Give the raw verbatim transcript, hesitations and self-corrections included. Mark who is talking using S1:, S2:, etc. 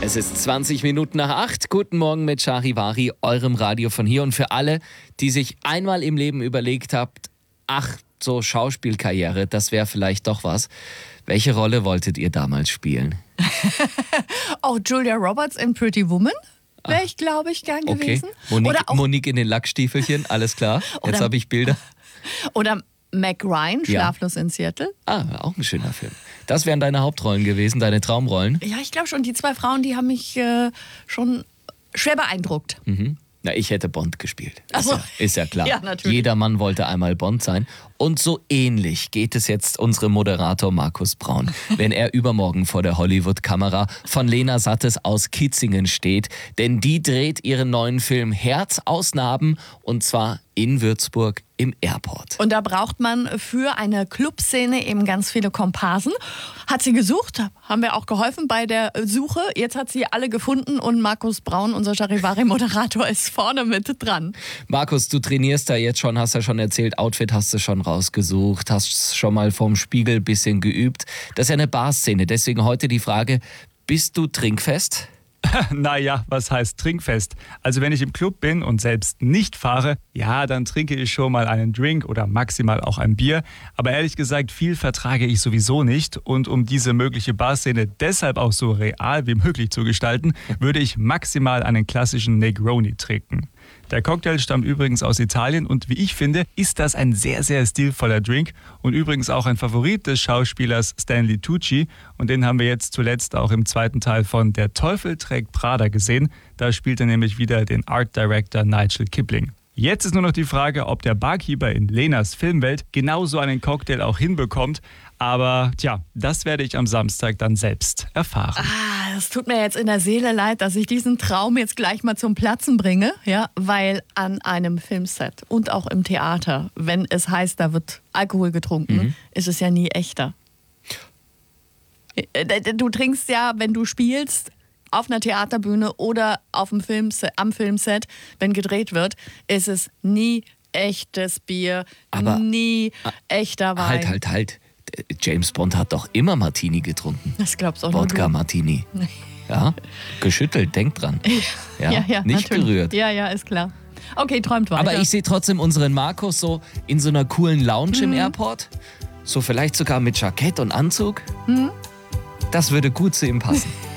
S1: Es ist zwanzig Minuten nach acht. Guten Morgen mit Charivari, eurem Radio von hier. Und für alle, die sich einmal im Leben überlegt habt, ach, so Schauspielkarriere, das wäre vielleicht doch was. Welche Rolle wolltet ihr damals spielen?
S2: Oh, Julia Roberts in Pretty Woman wäre ich, glaube ich, gern
S1: Okay.
S2: gewesen.
S1: Monique,
S2: Oder, auch,
S1: Monique in den Lackstiefelchen, alles klar. Jetzt
S2: Oder-
S1: habe ich Bilder.
S2: oder Meg Ryan,
S1: Ja.
S2: Schlaflos in Seattle.
S1: Ah, auch ein schöner Film. Das wären deine Hauptrollen gewesen, deine Traumrollen.
S2: Ja, ich glaube schon, die zwei Frauen, die haben mich äh, schon schwer beeindruckt.
S1: Mhm. Na, ich hätte Bond gespielt.
S2: Ach
S1: Ist,
S2: so.
S1: ja, ist ja klar.
S2: Ja, natürlich.
S1: Jeder Mann wollte einmal Bond sein. Und so ähnlich geht es jetzt unserem Moderator Markus Braun, wenn er übermorgen vor der Hollywood-Kamera von Lena Sattes aus Kitzingen steht. Denn die dreht ihren neuen Film Herz aus Narben und zwar in Würzburg im Airport.
S2: Und da braucht man für eine Clubszene eben ganz viele Komparsen. Hat sie gesucht, haben wir auch geholfen bei der Suche. Jetzt hat sie alle gefunden und Markus Braun, unser Charivari-Moderator, ist vorne mit dran.
S1: Markus, du trainierst da jetzt schon, hast ja schon erzählt, Outfit hast du schon rausgesucht, hast schon mal vorm Spiegel ein bisschen geübt. Das ist ja eine Barszene, deswegen heute die Frage, bist du trinkfest?
S3: Naja, was heißt trinkfest? Also wenn ich im Club bin und selbst nicht fahre, ja, dann trinke ich schon mal einen Drink oder maximal auch ein Bier. Aber ehrlich gesagt, viel vertrage ich sowieso nicht. Und um diese mögliche Barszene deshalb auch so real wie möglich zu gestalten, würde ich maximal einen klassischen Negroni trinken. Der Cocktail stammt übrigens aus Italien und wie ich finde, ist das ein sehr, sehr stilvoller Drink und übrigens auch ein Favorit des Schauspielers Stanley Tucci und den haben wir jetzt zuletzt auch im zweiten Teil von Der Teufel trägt Prada gesehen. Da spielt er nämlich wieder den Art Director Nigel Kipling. Jetzt ist nur noch die Frage, ob der Barkeeper in Lenas Filmwelt genauso einen Cocktail auch hinbekommt. Aber tja, das werde ich am Samstag dann selbst erfahren.
S2: Ah, es tut mir jetzt in der Seele leid, dass ich diesen Traum jetzt gleich mal zum Platzen bringe, ja, weil an einem Filmset und auch im Theater, wenn es heißt, da wird Alkohol getrunken,
S1: Mhm.
S2: ist es ja nie echter. Du trinkst ja, wenn du spielst, auf einer Theaterbühne oder auf dem Filmset, am Filmset, wenn gedreht wird, ist es nie echtes Bier,
S1: Aber-
S2: nie echter Wein.
S1: Halt, halt, halt. James Bond hat doch immer Martini getrunken.
S2: Das glaubst auch nur
S1: Wodka
S2: du.
S1: Martini. Ja, geschüttelt, denkt dran. Ja,
S2: Ja, ja,
S1: nicht
S2: natürlich.
S1: gerührt.
S2: Ja, ja, ist klar. Okay, träumt weiter.
S1: Aber ich sehe trotzdem unseren Markus so in so einer coolen Lounge
S2: Mhm.
S1: im Airport. So vielleicht sogar mit Jackett und Anzug.
S2: Mhm.
S1: Das würde gut zu ihm passen.